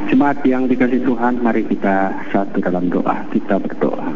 Jemaat yang dikasihi Tuhan, mari kita satu dalam doa. Kita berdoa.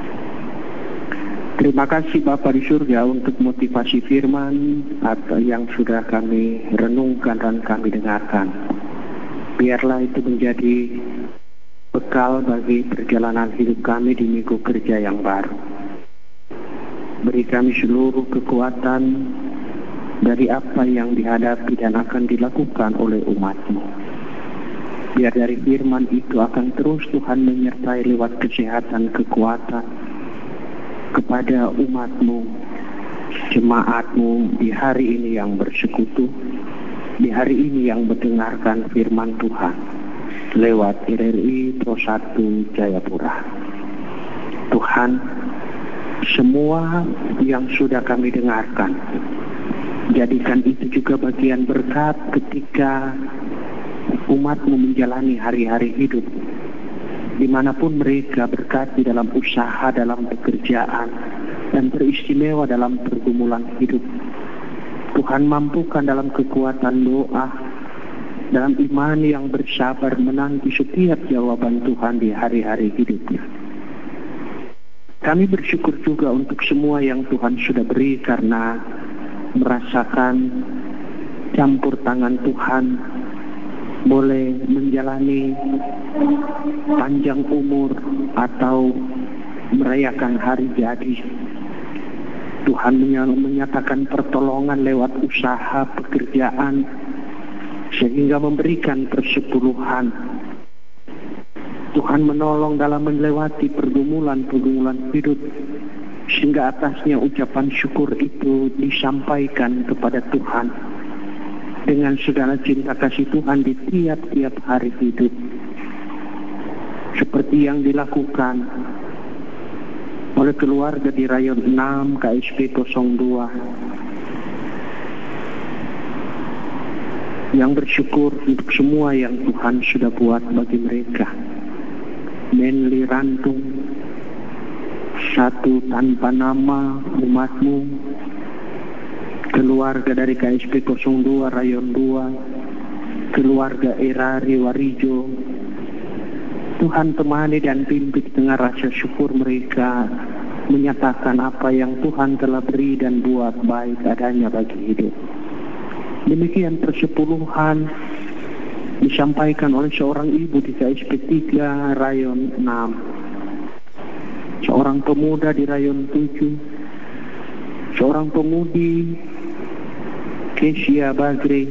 Terima kasih Bapa di surga untuk motivasi firman yang sudah kami renungkan dan kami dengarkan. Biarlah itu menjadi bekal bagi perjalanan hidup kami di minggu kerja yang baru. Beri kami seluruh kekuatan dari apa yang dihadapi dan akan dilakukan oleh umat-Mu. Biar dari firman itu akan terus Tuhan menyertai lewat kesehatan, kekuatan kepada umat-Mu, jemaat-Mu di hari ini yang bersekutu, di hari ini yang mendengarkan firman Tuhan lewat RRI Pro 1 Jayapura. Tuhan, semua yang sudah kami dengarkan, jadikan itu juga bagian berkat ketika umat-Mu menjalani hari-hari hidup, dimanapun mereka berkati dalam usaha, dalam pekerjaan, dan teristimewa dalam pergumulan hidup. Tuhan mampukan dalam kekuatan doa, dalam iman yang bersabar menanti setiap jawaban Tuhan di hari-hari hidupnya. Kami bersyukur juga untuk semua yang Tuhan sudah beri karena merasakan campur tangan Tuhan, boleh menjalani panjang umur atau merayakan hari jadi. Tuhan menyatakan pertolongan lewat usaha, pekerjaan, sehingga memberikan persepuluhan. Tuhan menolong dalam melewati pergumulan-pergumulan hidup, sehingga atasnya ucapan syukur itu disampaikan kepada Tuhan dengan segala cinta kasih Tuhan di tiap-tiap hari hidup, seperti yang dilakukan oleh keluarga di Rayon 6 KSP 02 yang bersyukur untuk semua yang Tuhan sudah buat bagi mereka. Menli Rantung, satu tanpa nama umat-Mu, keluarga dari KSP 02 Rayon 2, keluarga Erari Warijo. Tuhan temani dan pimpin dengan rasa syukur mereka menyatakan apa yang Tuhan telah beri dan buat baik adanya bagi hidup. Demikian persepuluhan disampaikan oleh seorang ibu di KSP 3 Rayon 6, seorang pemuda di Rayon 7, seorang pemudi Kesia Bagre,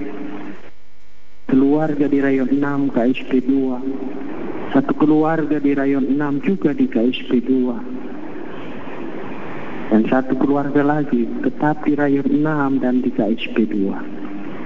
keluarga di Rayon 6 KSP 2, satu keluarga di Rayon 6 juga di KSP 2, dan satu keluarga lagi tetap di Rayon 6 dan di KSP 2.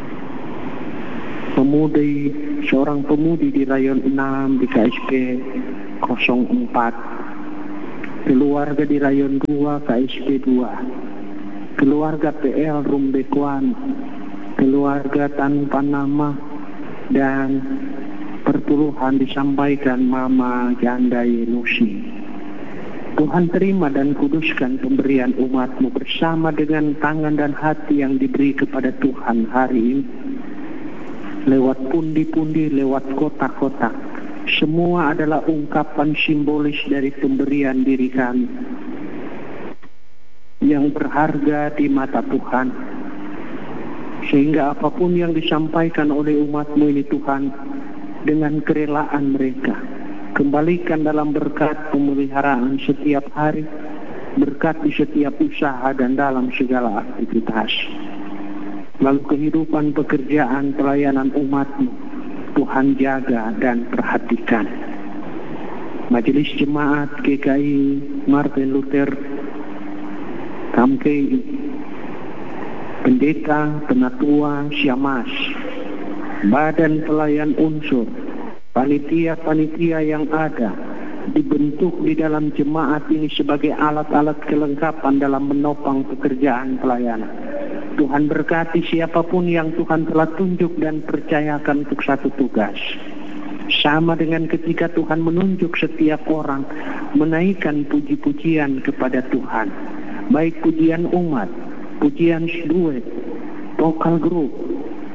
Seorang pemudi di Rayon 6 di KSP 04, keluarga di Rayon 2 KSP 2, keluarga PL Rumbekuan, keluarga tanpa nama, dan perpuluhan disampaikan Mama Janda Yenusi. Tuhan terima dan kuduskan pemberian umat-Mu bersama dengan tangan dan hati yang diberi kepada Tuhan hari ini. Lewat pundi-pundi, lewat kotak-kotak, semua adalah ungkapan simbolis dari pemberian diri kami yang berharga di mata Tuhan, sehingga apapun yang disampaikan oleh umat-Mu ini Tuhan, dengan kerelaan mereka kembalikan dalam berkat pemeliharaan setiap hari, berkat di setiap usaha dan dalam segala aktivitas. Lalu kehidupan, pekerjaan, pelayanan umat-Mu Tuhan jaga dan perhatikan. Majelis Jemaat GKI Martin Luther Kamkei, pendeta, penatua, Syamas, badan pelayan unsur, panitia-panitia yang ada dibentuk di dalam jemaat ini sebagai alat-alat kelengkapan dalam menopang pekerjaan pelayanan. Tuhan berkati siapapun yang Tuhan telah tunjuk dan percayakan untuk satu tugas. Sama dengan ketika Tuhan menunjuk setiap orang menaikkan puji-pujian kepada Tuhan, baik pujian umat, pujian duet, vokal grup,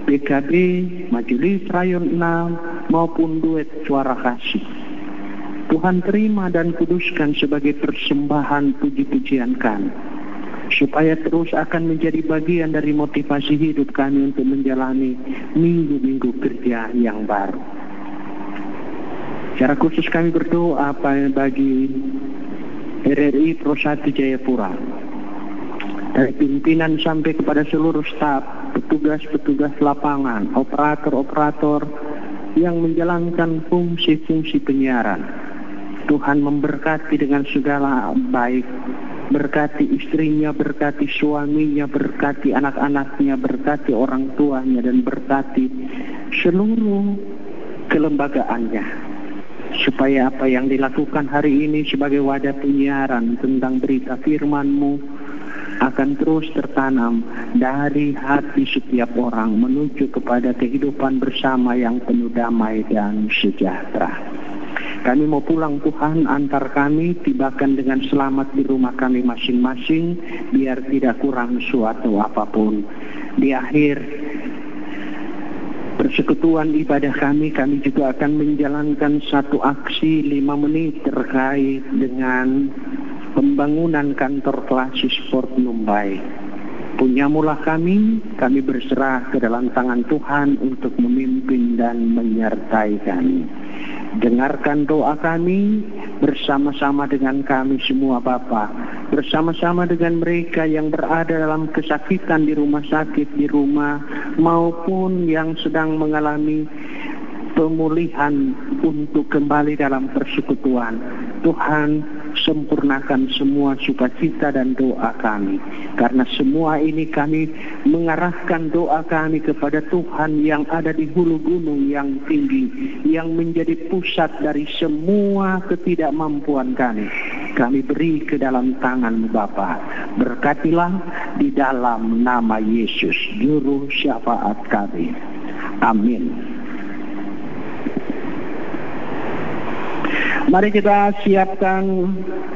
PKB, Majelis Rayon 6, maupun duet Suara Kasih. Tuhan terima dan kuduskan sebagai persembahan puji-pujian kami, supaya terus akan menjadi bagian dari motivasi hidup kami untuk menjalani minggu-minggu kerja yang baru. Secara khusus kami berdoa bagi RRI Pro 1 Jayapura, dari pimpinan sampai kepada seluruh staf, petugas-petugas lapangan, operator-operator yang menjalankan fungsi-fungsi penyiaran. Tuhan memberkati dengan segala baik, berkati istrinya, berkati suaminya, berkati anak-anaknya, berkati orang tuanya, dan berkati seluruh kelembagaannya, supaya apa yang dilakukan hari ini sebagai wadah penyiaran tentang berita firman-Mu akan terus tertanam dari hati setiap orang menuju kepada kehidupan bersama yang penuh damai dan sejahtera. Kami mau pulang Tuhan, antar kami, tibakan dengan selamat di rumah kami masing-masing, biar tidak kurang suatu apapun. Di akhir persekutuan ibadah kami juga akan menjalankan satu aksi 5 menit terkait dengan pembangunan kantor Klasik Sport Mumbai. Punyamulah kami berserah ke dalam tangan Tuhan untuk memimpin dan menyertai kami. Dengarkan doa kami bersama-sama dengan kami semua Bapa, bersama-sama dengan mereka yang berada dalam kesakitan di rumah sakit, di rumah, maupun yang sedang mengalami pemulihan untuk kembali dalam persekutuan. Tuhan, sempurnakan semua sukacita dan doa kami. Karena semua ini kami mengarahkan doa kami kepada Tuhan yang ada di hulu gunung yang tinggi, yang menjadi pusat dari semua ketidakmampuan kami. Kami beri ke dalam tangan Bapa. Berkatilah di dalam nama Yesus, Juru Syafaat kami. Amin. Mari kita siapkan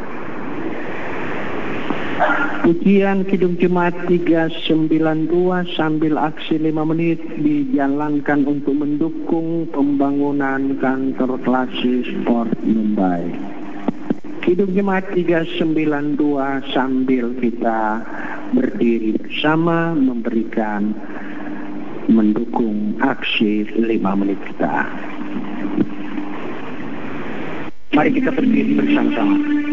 pujian Kidung Jemaat 392 sambil aksi 5 menit dijalankan untuk mendukung pembangunan kantor Klasik Sport Mumbai. Kidung Jemaat 392 sambil kita berdiri bersama memberikan mendukung aksi 5 menit kita. Mari kita berdiri bersama-sama.